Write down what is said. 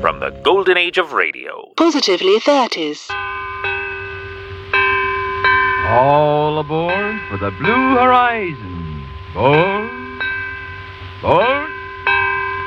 from the golden age of radio. Positively 30s. All aboard for the Blue Horizon. Board.